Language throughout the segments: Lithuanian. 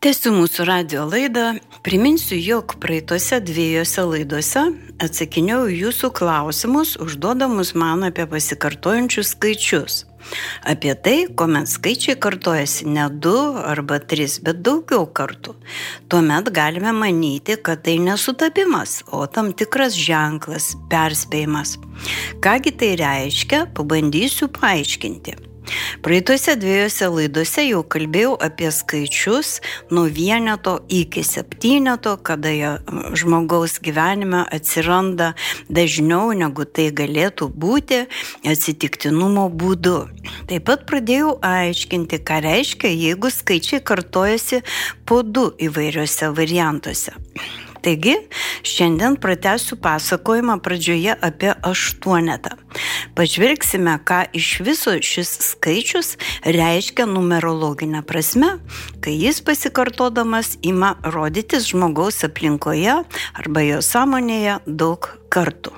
Tęsiu mūsų radio laidą. Priminsiu, jog praeitose 2 laidose atsakinėjau jūsų klausimus, užduodamus man apie pasikartojančius skaičius. Apie tai, kuomet skaičiai kartojasi ne 2 arba 3, bet daugiau kartų. Tuomet galime manyti, kad tai nesutapimas, o tam tikras ženklas, perspėjimas. Kągi tai reiškia, pabandysiu paaiškinti. Praeitose 2 laidose jau kalbėjau apie skaičius nuo 1 iki 7, kada jie žmogaus gyvenime atsiranda dažniau negu tai galėtų būti atsitiktinumo būdu. Taip pat pradėjau aiškinti, ką reiškia, jeigu skaičiai kartojasi po 2 įvairiuose variantuose. Taigi, šiandien pratęsiu pasakojimą pradžioje apie 8. Pažvelgsime, ką iš viso šis skaičius reiškia numerologinė prasme, kai jis pasikartodamas ima rodytis žmogaus aplinkoje arba jo sąmonėje daug kartų.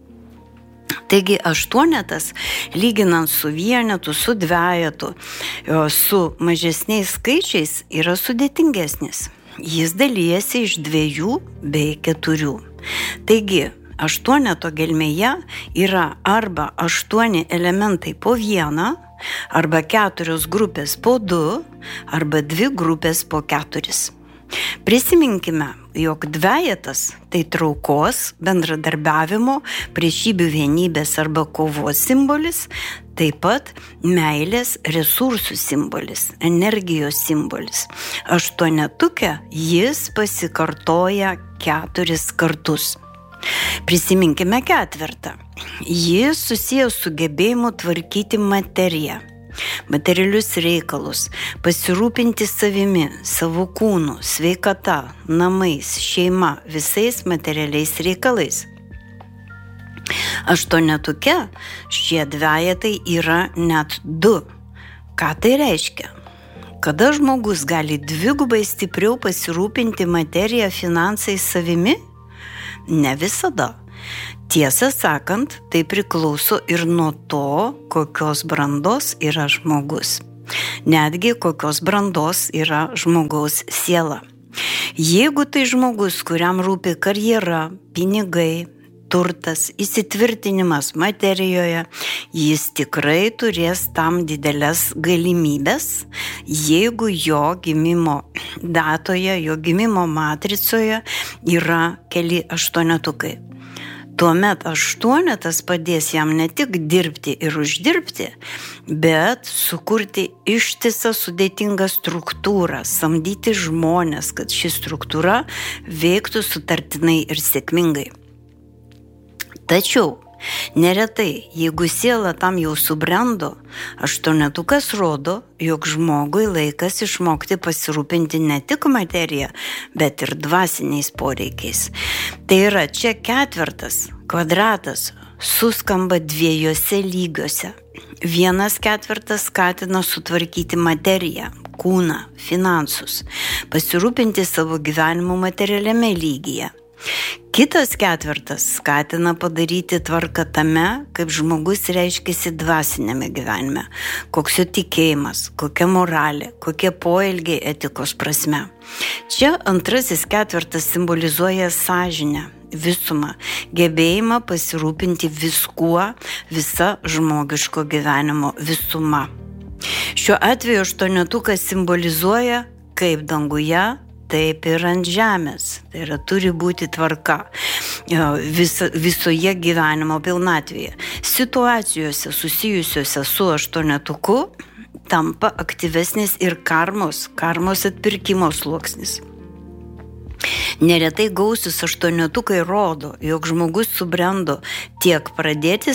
Taigi 8, lyginant su 1, su 2, su mažesniais skaičiais, yra sudėtingesnis. Jis dalyjasi iš 2 bei 4. Taigi, 8 gelmėje yra arba 8 elementai po 1, arba 4 grupės po 2, arba 2 grupės po 4. Prisiminkime, jog 2 tai traukos, bendradarbiavimo, priešybių vienybės arba kovos simbolis, taip pat meilės resursų simbolis, energijos simbolis. 8 jis pasikartoja 4 kartus. Prisiminkime 4. Jis susijęs su gebėjimu tvarkyti materiją, materialius reikalus, pasirūpinti savimi, savo kūnu, sveikata, namais, šeima, visais materialiais reikalais. 8 šie 2 yra net 2. Ką tai reiškia? Kada žmogus gali 2 stipriau pasirūpinti materiją, finansais, savimi? Ne visada. Tiesą sakant, tai priklauso ir nuo to, kokios brandos yra žmogus. Netgi kokios brandos yra žmogaus siela. Jeigu tai žmogus, kuriam rūpi karjera, pinigai, turtas, įsitvirtinimas materijoje, jis tikrai turės tam didelės galimybės, jeigu jo gimimo datoje, jo gimimo matricoje yra keli 8. Tuomet 8 padės jam ne tik dirbti ir uždirbti, bet sukurti ištisą sudėtingą struktūrą, samdyti žmones, kad ši struktūra veiktų sutartinai ir sėkmingai. Tačiau, neretai, jeigu siela tam jau subrendo, 8 rodo, jog žmogui laikas išmokti pasirūpinti ne tik materiją, bet ir dvasiniais poreikiais. Tai yra, čia 4 kvadratas suskamba 2 lygiuose. 1/4 skatina sutvarkyti materiją, kūną, finansus, pasirūpinti savo gyvenimu materialiame lygyje. Kitas 4 skatina padaryti tvarką tame, kaip žmogus reiškiasi dvasinėme gyvenime, koks jo tikėjimas, kokia moralė, kokie poelgiai etikos prasme. Čia 2 4 simbolizuoja sąžinę, visumą, gebėjimą pasirūpinti viskuo, visa žmogiško gyvenimo visuma. Šiuo atveju 8 simbolizuoja kaip danguje, taip ir ant žemės. Tai yra, turi būti tvarka visoje gyvenimo pilnatvėje. Situacijose susijusiuose su 8 tampa aktyvesnis ir karmos atpirkimo sluoksnis. Neretai gausius 8 rodo, jog žmogus subrendo tiek pradėti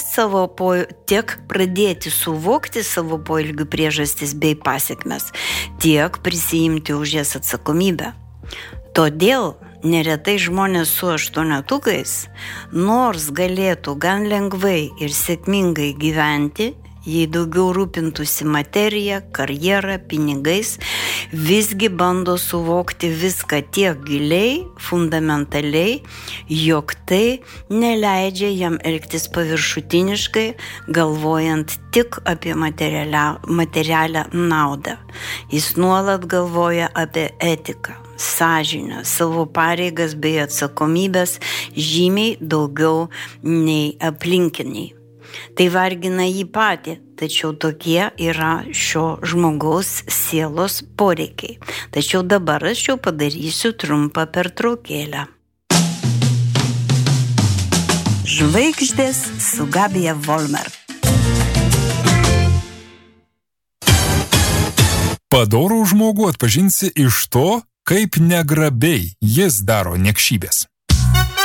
suvokti savo poelgių priežastis bei pasekmes, tiek prisiimti už jas atsakomybę. Todėl neretai žmonės su 8, nors galėtų gan lengvai ir sėkmingai gyventi, jei daugiau rūpintųsi materija, karjera, pinigais, visgi bando suvokti viską tiek giliai, fundamentaliai, jog tai neleidžia jam elgtis paviršutiniškai, galvojant tik apie materialią naudą. Jis nuolat galvoja apie etiką, sąžinę, savo pareigas bei atsakomybės žymiai daugiau nei aplinkiniai. Tai vargina jį patį, tačiau tokie yra šio žmogaus sielos poreikiai. Tačiau dabar aš jau padarysiu trumpą pertraukėlę. Žvaigždės su Gabija Volmer. Padorų žmogų atpažinsi iš to, kaip negrabiai jis daro niekšybės.